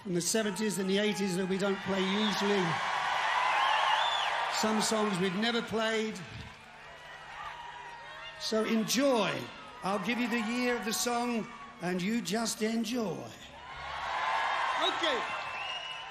from the 70s and the 80s that we don't play usually. Some songs we've never played. So enjoy. I'll give you the year of the song and you just enjoy. Okay.